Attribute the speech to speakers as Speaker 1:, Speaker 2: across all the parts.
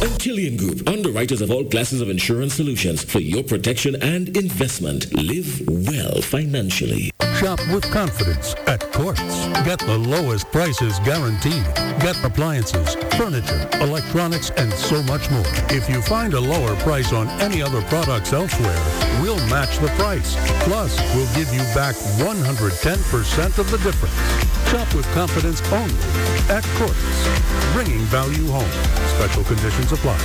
Speaker 1: And Killian Group, underwriters of all classes of insurance solutions for your protection and investment. Live well financially.
Speaker 2: Shop with confidence at Quartz. Get the lowest prices guaranteed. Get appliances, furniture, electronics, and so much more. If you find a lower price on any other products elsewhere, we'll match the price. Plus, we'll give you back 110% of the difference. Shop with confidence only at Quartz. Bringing value home. Special conditions apply.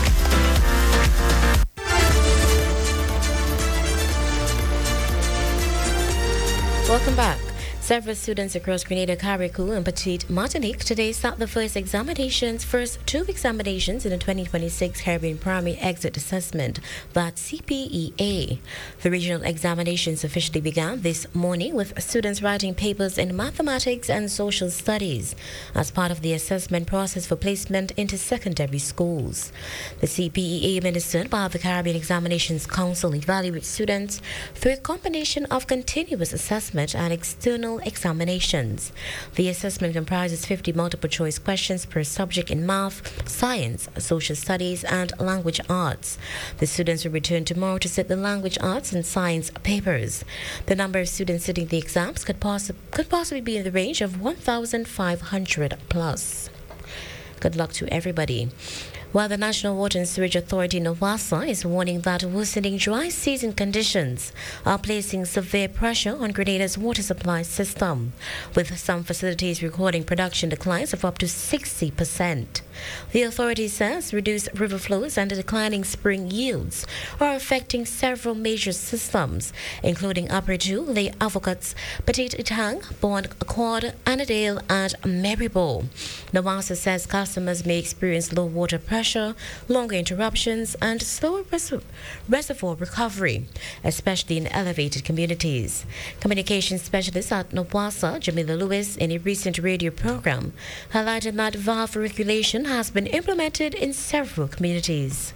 Speaker 3: Welcome back. Several students across Grenada, Carriacou, and Petite Martinique today start the first two examinations in the 2026 Caribbean Primary Exit Assessment, that CPEA. The regional examinations officially began this morning with students writing papers in mathematics and social studies as part of the assessment process for placement into secondary schools. The CPEA, administered by the Caribbean Examinations Council, evaluates students through a combination of continuous assessment and external examinations. The assessment comprises 50 multiple choice questions per subject in math, science, social studies, and language arts. The students will return tomorrow to sit the language arts and science papers. The number of students sitting the exams could possibly be in the range of 1,500 plus. Good luck to everybody. While the National Water and Sewage Authority, NWASA, is warning that worsening dry season conditions are placing severe pressure on Grenada's water supply system, with some facilities recording production declines of up to 60%. The authority says reduced river flows and declining spring yields are affecting several major systems, including Upper Two, Les Avocats, Petite Etang, Bon Accord, Annandale, and Maribor. NWASA says customers may experience low water pressure, longer interruptions, and slower reservoir recovery, especially in elevated communities. Communications specialist at NWASA, Jamila Lewis, in a recent radio program, highlighted that valve regulation has been implemented in several communities.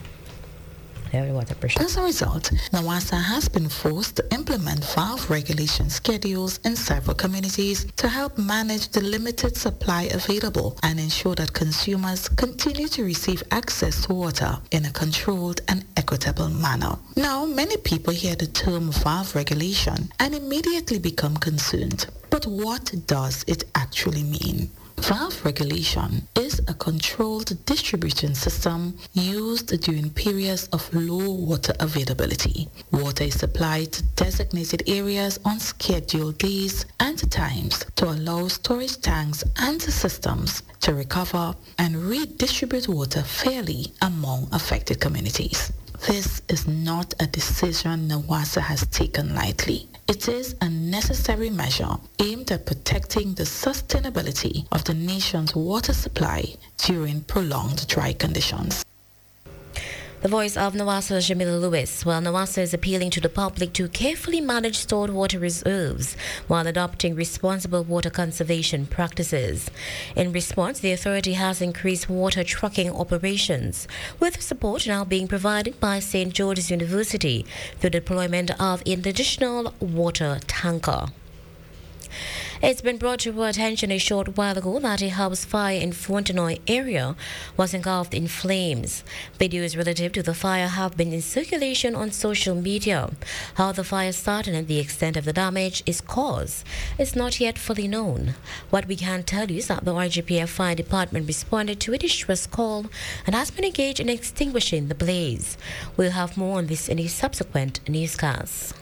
Speaker 4: As a result, NWASA has been forced to implement valve regulation schedules in several communities to help manage the limited supply available and ensure that consumers continue to receive access to water in a controlled and equitable manner. Now, many people hear the term valve regulation and immediately become concerned. But what does it actually mean? Valve regulation is a controlled distribution system used during periods of low water availability. Water is supplied to designated areas on scheduled days and times to allow storage tanks and systems to recover and redistribute water fairly among affected communities. This is not a decision NWASA has taken lightly. It is a necessary measure aimed at protecting the sustainability of the nation's water supply during prolonged dry conditions.
Speaker 3: The voice of NWASA's Jamila Lewis. While NWASA is appealing to the public to carefully manage stored water reserves while adopting responsible water conservation practices. In response, the authority has increased water trucking operations, with support now being provided by St. George's University through the deployment of an additional water tanker. It's been brought to our attention a short while ago that a house fire in Fontenoy area was engulfed in flames. Videos relative to the fire have been in circulation on social media. How the fire started and the extent of the damage is caused is not yet fully known. What we can tell you is that the RGPF Fire Department responded to a distress call and has been engaged in extinguishing the blaze. We'll have more on this in a subsequent newscast.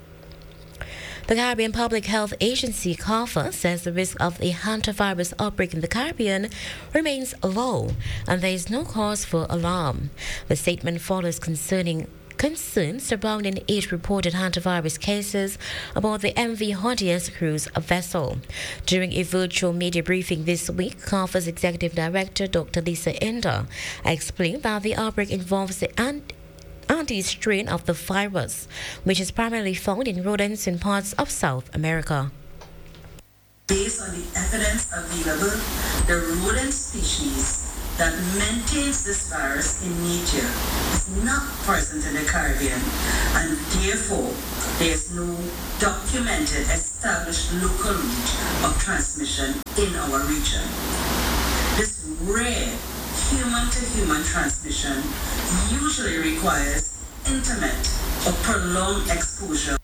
Speaker 3: The Caribbean Public Health Agency, CARPHA, says the risk of a hantavirus outbreak in the Caribbean remains low and there is no cause for alarm. The statement follows concerns surrounding 8 reported hantavirus cases aboard the MV Hondias cruise vessel. During a virtual media briefing this week, CARPHA's Executive Director, Dr. Lisa Enda, explained that the outbreak involves the anti-strain of the virus, which is primarily found in rodents in parts of South America.
Speaker 5: Based on the evidence available, the rodent species that maintains this virus in nature is not present in the Caribbean, and therefore there is no documented established local route of transmission in our region. This rare human-to-human transmission usually requires intimate or prolonged exposure.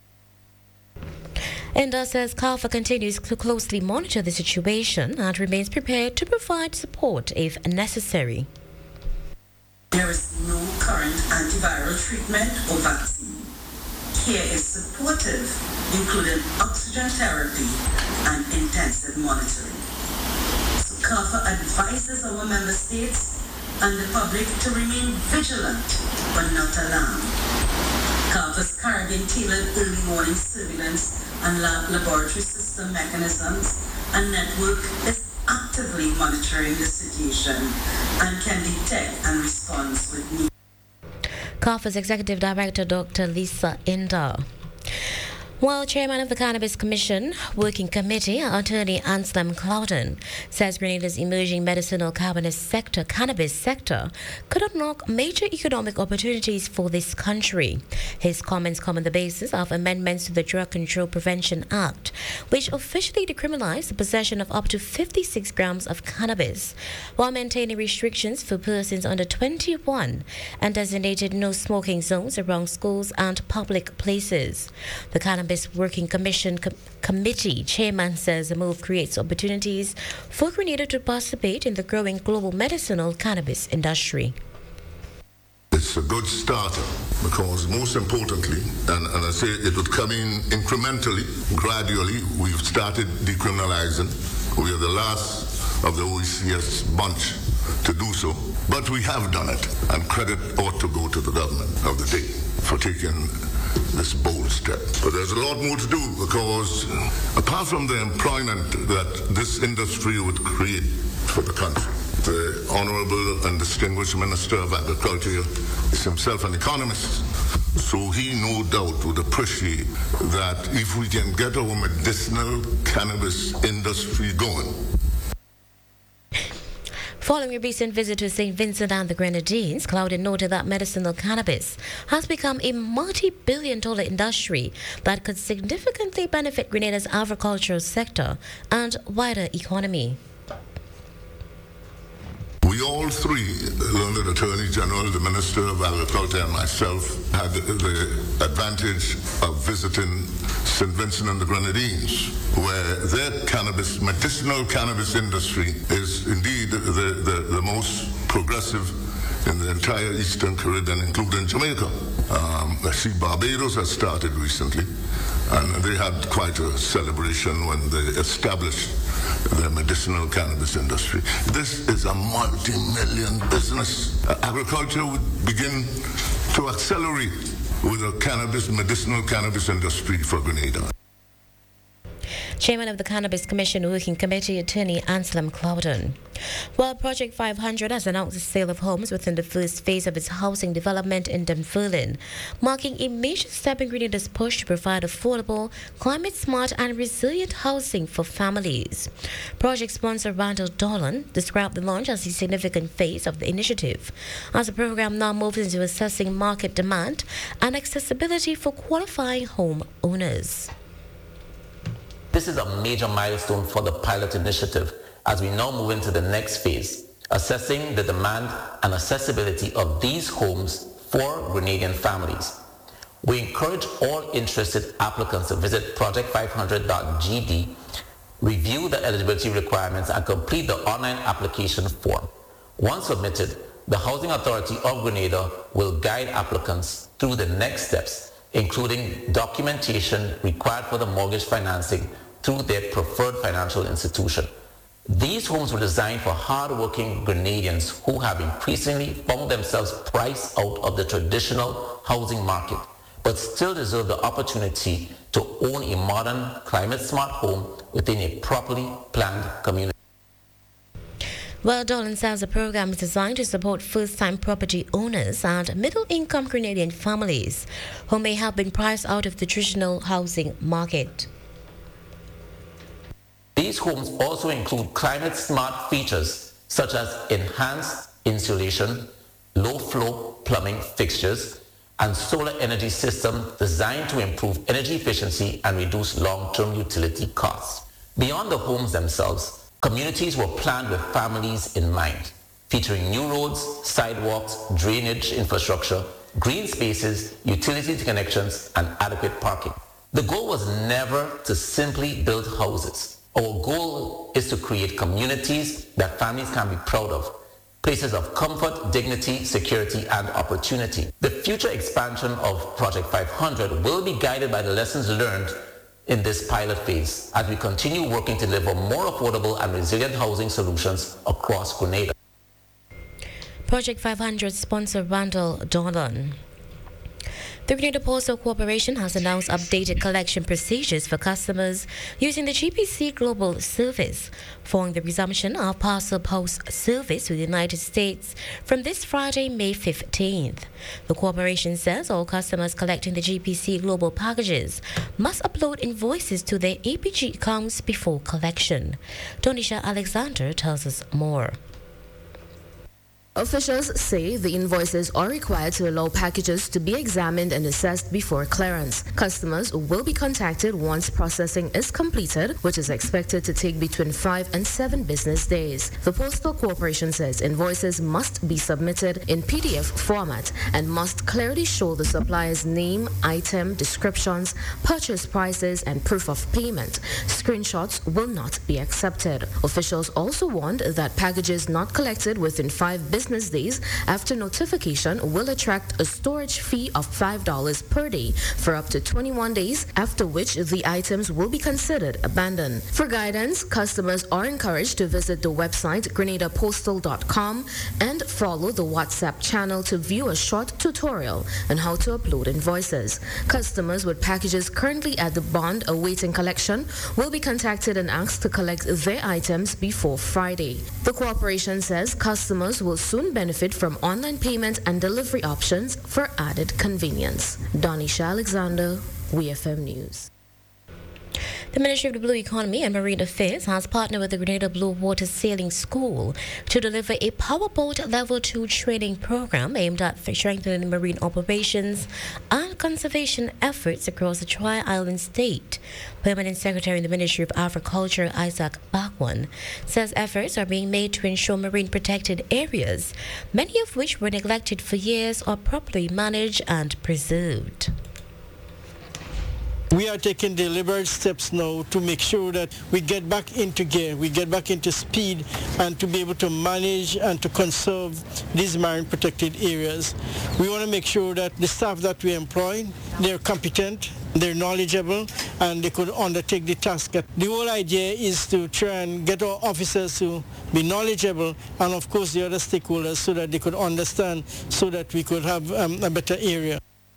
Speaker 3: INDA says CARPHA continues to closely monitor the situation and remains prepared to provide support if necessary.
Speaker 5: There is no current antiviral treatment or vaccine. Care is supportive, including oxygen therapy and intensive monitoring. So CARPHA advises our member states and the public to remain vigilant but not alarmed. CARPHA's Caribbean tailored early warning surveillance and laboratory system mechanisms and network is actively monitoring the situation and can detect and respond with need.
Speaker 3: CARPHA's Executive Director, Dr. Lisa Inda. While Chairman of the Cannabis Commission Working Committee, Attorney Anselm Clouden, says Grenada's emerging medicinal cannabis sector could unlock major economic opportunities for this country. His comments come on the basis of amendments to the Drug Control Prevention Act, which officially decriminalized the possession of up to 56 grams of cannabis, while maintaining restrictions for persons under 21 and designated no smoking zones around schools and public places. The Cannabis Working Commission Committee Chairman says the move creates opportunities for Grenada to participate in the growing global medicinal cannabis industry.
Speaker 6: It's a good starter because most importantly, and I say it would come in incrementally, gradually, we've started decriminalizing. We are the last of the OECS bunch to do so, but we have done it, and credit ought to go to the government of the day for taking this bold step. But there's a lot more to do because apart from the employment that this industry would create for the country, the Honorable and Distinguished Minister of Agriculture is himself an economist, so he no doubt would appreciate that if we can get our medicinal cannabis industry going.
Speaker 3: Following a recent visit to St. Vincent and the Grenadines, Clouden noted that medicinal cannabis has become a multi-billion-dollar industry that could significantly benefit Grenada's agricultural sector and wider economy.
Speaker 6: We all three, the London Attorney General, the Minister of Agriculture, and myself, had the advantage of visiting St. Vincent and the Grenadines, where their medicinal cannabis industry is indeed the most progressive in the entire Eastern Caribbean, including Jamaica. I see Barbados has started recently, and they had quite a celebration when they established their medicinal cannabis industry. This is a multi-million business. Agriculture would begin to accelerate with a medicinal cannabis industry for Grenada.
Speaker 3: Chairman of the Cannabis Commission Working Committee, Attorney Anselm Clouden. While Project 500 has announced the sale of homes within the first phase of its housing development in Dunfermline, marking a major step in Grenada's push to provide affordable, climate-smart and resilient housing for families. Project sponsor Randall Dolan described the launch as a significant phase of the initiative, as the program now moves into assessing market demand and accessibility for qualifying home owners.
Speaker 7: This is a major milestone for the pilot initiative as we now move into the next phase, assessing the demand and accessibility of these homes for Grenadian families. We encourage all interested applicants to visit project500.gd, review the eligibility requirements and complete the online application form. Once submitted, the Housing Authority of Grenada will guide applicants through the next steps, including documentation required for the mortgage financing through their preferred financial institution. These homes were designed for hard-working Grenadians who have increasingly found themselves priced out of the traditional housing market, but still deserve the opportunity to own a modern, climate-smart home within a properly planned community.
Speaker 3: Well, Dolan says the program is designed to support first-time property owners and middle-income Grenadian families who may have been priced out of the traditional housing market.
Speaker 7: These homes also include climate-smart features such as enhanced insulation, low-flow plumbing fixtures, and solar energy systems designed to improve energy efficiency and reduce long-term utility costs. Beyond the homes themselves, communities were planned with families in mind. featuring new roads, sidewalks, drainage infrastructure, green spaces, utility connections, and adequate parking. The goal was never to simply build houses. Our goal is to create communities that families can be proud of, places of comfort, dignity, security, and opportunity. The future expansion of Project 500 will be guided by the lessons learned in this pilot phase as we continue working to deliver more affordable and resilient housing solutions across Grenada.
Speaker 3: Project 500 sponsor Randall Dolan. The Grenada Postal Corporation has announced updated collection procedures for customers using the GPC Global Service, following the resumption of parcel post service to the United States from this Friday, May 15th. The corporation says all customers collecting the GPC Global packages must upload invoices to their APG accounts before collection. Donisha Alexander tells us more.
Speaker 8: Officials say the invoices are required to allow packages to be examined and assessed before clearance. Customers will be contacted once processing is completed, which is expected to take between 5 and 7 business days. The Postal Corporation says invoices must be submitted in PDF format and must clearly show the supplier's name, item, descriptions, purchase prices, and proof of payment. Screenshots will not be accepted. Officials also warned that packages not collected within 5 business days after notification will attract a storage fee of $5 per day for up to 21 days, after which the items will be considered abandoned. For guidance, customers are encouraged to visit the website grenadapostal.com and follow the WhatsApp channel to view a short tutorial on how to upload invoices. Customers with packages currently at the bond awaiting collection will be contacted and asked to collect their items before Friday. The corporation says customers will soon benefit from online payment and delivery options for added convenience. Donisha Alexander, WFM News.
Speaker 3: The Ministry of the Blue Economy and Marine Affairs has partnered with the Grenada Blue Water Sailing School to deliver a powerboat Level 2 training program aimed at strengthening marine operations and conservation efforts across the Tri-Island state. Permanent Secretary in the Ministry of Agriculture, Isaac Bakwan, says efforts are being made to ensure marine protected areas, many of which were neglected for years, are properly managed and preserved.
Speaker 9: We are taking deliberate steps now to make sure that we get back into gear, we get back into speed, and to be able to manage and to conserve these marine protected areas. We want to make sure that the staff that we employ, they're competent, they're knowledgeable, and they could undertake the task. The whole idea is to try and get our officers to be knowledgeable, and of course the other stakeholders, so that they could understand, so that we could have a better area.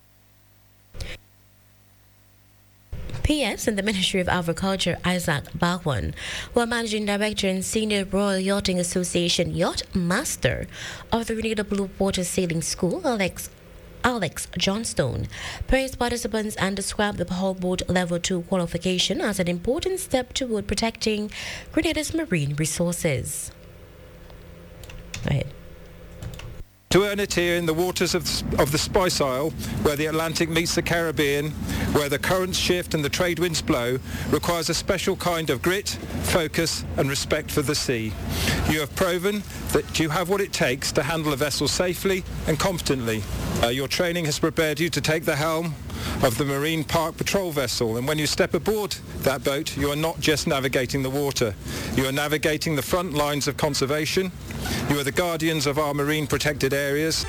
Speaker 3: PS in the Ministry of Agriculture, Isaac Bakwan, while Managing Director and Senior Royal Yachting Association Yacht Master of the Grenada Blue Water Sailing School, Alex Johnstone, praised participants and described the powerboat Level 2 qualification as an important step toward protecting Grenada's marine resources. Go ahead.
Speaker 10: To earn it here in the waters of the Spice Isle, where the Atlantic meets the Caribbean, where the currents shift and the trade winds blow, requires a special kind of grit, focus and respect for the sea. You have proven that you have what it takes to handle a vessel safely and competently. Your training has prepared you to take the helm of the Marine Park Patrol vessel, and when you step aboard that boat, you are not just navigating the water. You are navigating the front lines of conservation. You are the guardians of our marine protected areas.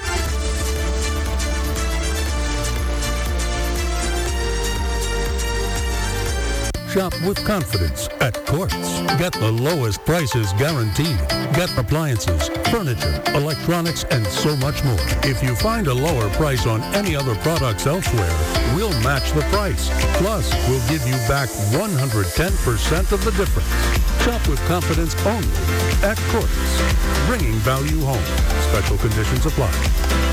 Speaker 2: Shop with confidence at Quartz. Get the lowest prices guaranteed. Get appliances, furniture, electronics, and so much more. If you find a lower price on any other products elsewhere, we'll match the price. Plus, we'll give you back 110% of the difference. Shop with confidence only at Quartz. Bringing value home. Special conditions apply.